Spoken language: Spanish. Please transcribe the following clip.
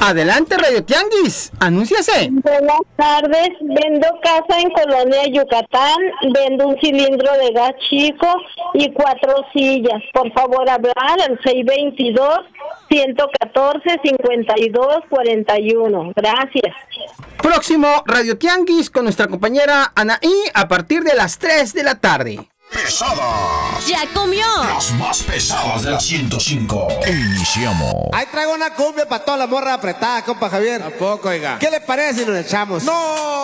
Adelante, Radio Tianguis, anúnciase. Buenas tardes, vendo casa en Colonia Yucatán, vendo un cilindro de gas chico y 4 sillas. Por favor, hablar al 622-114-5241. Gracias. Próximo Radio Tianguis con nuestra compañera Anaí a partir de las 3 de la tarde. Pesadas. ¡Ya comió! Las más pesadas de la 105. Iniciamos. Ahí traigo una cumbia para toda la morra apretada, compa Javier. ¿A poco, oiga? ¿Qué le parece si nos echamos? ¡No!